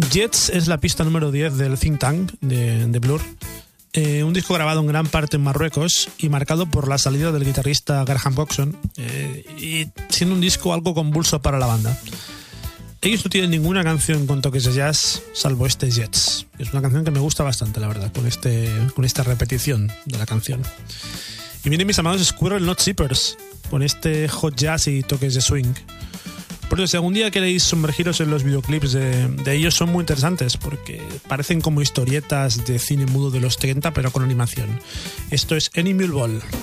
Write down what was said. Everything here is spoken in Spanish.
Jets es la pista número 10 del Think Tank de Blur. Un disco grabado en gran parte en Marruecos y marcado por la salida del guitarrista Graham Coxon, y siendo un disco algo convulso para la banda. Ellos no tienen ninguna canción con toques de jazz salvo este Jets. Es una canción que me gusta bastante, la verdad, con esta repetición de la canción. Y miren, mis amados, Squirrel Not Zippers, con este hot jazz y toques de swing. Por eso, si algún día queréis sumergiros en los videoclips de ellos, son muy interesantes porque parecen como historietas de cine mudo de los 30, pero con animación. Esto es Animal Ball.